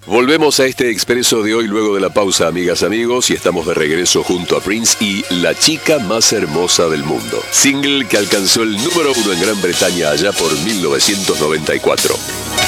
Volvemos a este expreso de hoy luego de la pausa, amigas, amigos, y estamos de regreso junto a Prince y La chica más hermosa del mundo. Single que alcanzó el número 1 en Gran Bretaña allá por 1994.